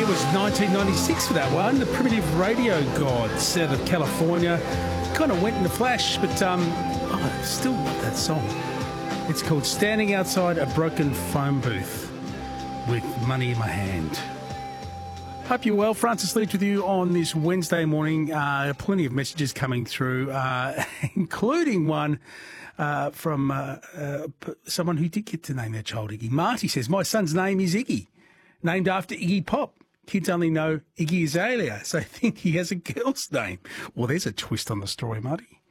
It was 1996 for that one. The Primitive Radio Gods out of California. Kind of went in a flash, but I still love that song. It's called Standing Outside a Broken Phone Booth with Money in My Hand. Hope you're well. Francis Leach with you on this Wednesday morning. Plenty of messages coming through, including one from someone who did get to name their child Iggy. Marty says, my son's name is Iggy, named after Iggy Pop. Kids only know Iggy Azalea, so I think he has a girl's name. Well, there's a twist on the story, Marty.